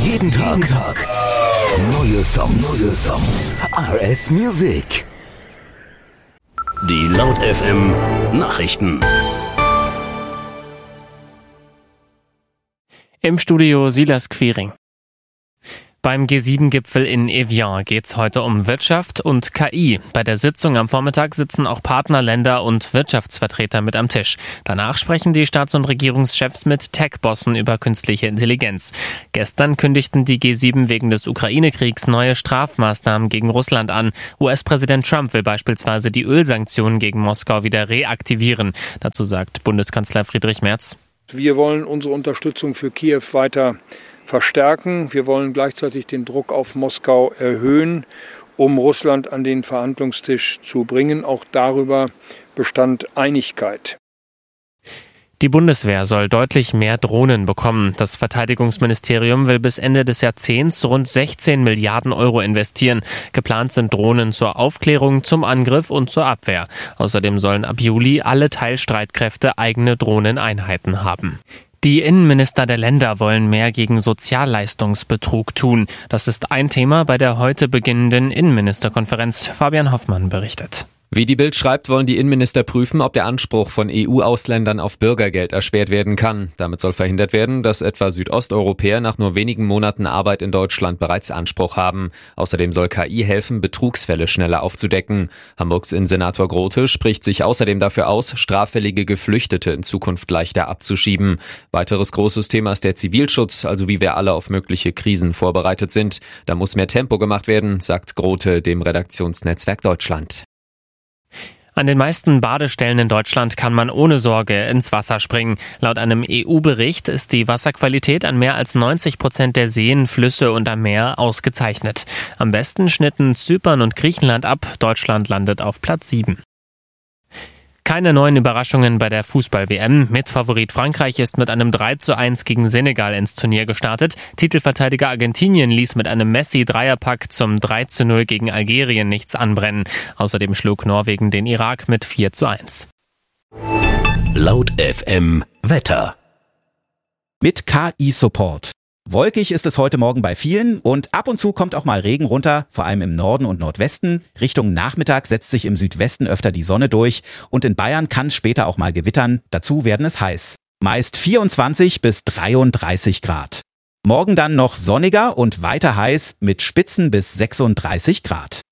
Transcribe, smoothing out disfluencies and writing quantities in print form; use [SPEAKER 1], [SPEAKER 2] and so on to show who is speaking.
[SPEAKER 1] Jeden Tag neue Songs. RS Music.
[SPEAKER 2] Die Laut FM Nachrichten.
[SPEAKER 3] Im Studio Silas Quiring. Beim G7-Gipfel in Evian geht's heute um Wirtschaft und KI. Bei der Sitzung am Vormittag sitzen auch Partnerländer und Wirtschaftsvertreter mit am Tisch. Danach sprechen die Staats- und Regierungschefs mit Tech-Bossen über künstliche Intelligenz. Gestern kündigten die G7 wegen des Ukraine-Kriegs neue Strafmaßnahmen gegen Russland an. US-Präsident Trump will beispielsweise die Ölsanktionen gegen Moskau wieder reaktivieren. Dazu sagt Bundeskanzler Friedrich Merz:
[SPEAKER 4] Wir wollen unsere Unterstützung für Kiew weiter verstärken. Wir wollen gleichzeitig den Druck auf Moskau erhöhen, um Russland an den Verhandlungstisch zu bringen. Auch darüber bestand Einigkeit.
[SPEAKER 3] Die Bundeswehr soll deutlich mehr Drohnen bekommen. Das Verteidigungsministerium will bis Ende des Jahrzehnts rund 16 Milliarden Euro investieren. Geplant sind Drohnen zur Aufklärung, zum Angriff und zur Abwehr. Außerdem sollen ab Juli alle Teilstreitkräfte eigene Drohneneinheiten haben. Die Innenminister der Länder wollen mehr gegen Sozialleistungsbetrug tun. Das ist ein Thema bei der heute beginnenden Innenministerkonferenz. Fabian Hoffmann berichtet.
[SPEAKER 5] Wie die Bild schreibt, wollen die Innenminister prüfen, ob der Anspruch von EU-Ausländern auf Bürgergeld erschwert werden kann. Damit soll verhindert werden, dass etwa Südosteuropäer nach nur wenigen Monaten Arbeit in Deutschland bereits Anspruch haben. Außerdem soll KI helfen, Betrugsfälle schneller aufzudecken. Hamburgs Innensenator Grote spricht sich außerdem dafür aus, straffällige Geflüchtete in Zukunft leichter abzuschieben. Weiteres großes Thema ist der Zivilschutz, also wie wir alle auf mögliche Krisen vorbereitet sind. Da muss mehr Tempo gemacht werden, sagt Grote dem Redaktionsnetzwerk Deutschland.
[SPEAKER 3] An den meisten Badestellen in Deutschland kann man ohne Sorge ins Wasser springen. Laut einem EU-Bericht ist die Wasserqualität an mehr als 90% der Seen, Flüsse und am Meer ausgezeichnet. Am besten schnitten Zypern und Griechenland ab. Deutschland landet auf Platz 7. Keine neuen Überraschungen bei der Fußball-WM. Mitfavorit Frankreich ist mit einem 3:1 gegen Senegal ins Turnier gestartet. Titelverteidiger Argentinien ließ mit einem Messi-Dreierpack zum 3:0 gegen Algerien nichts anbrennen. Außerdem schlug Norwegen den Irak mit 4:1.
[SPEAKER 2] Laut FM Wetter.
[SPEAKER 6] Mit KI-Support. Wolkig ist es heute Morgen bei vielen und ab und zu kommt auch mal Regen runter, vor allem im Norden und Nordwesten. Richtung Nachmittag setzt sich im Südwesten öfter die Sonne durch und in Bayern kann es später auch mal gewittern. Dazu werden es heiß. Meist 24 bis 33 Grad. Morgen dann noch sonniger und weiter heiß mit Spitzen bis 36 Grad.